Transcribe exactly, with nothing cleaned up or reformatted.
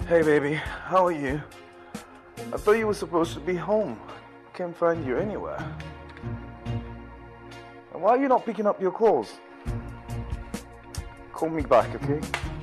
Hey baby, how are you? I thought you were supposed to be home. Can't find you anywhere. And why are you not picking up your calls? Call me back, okay?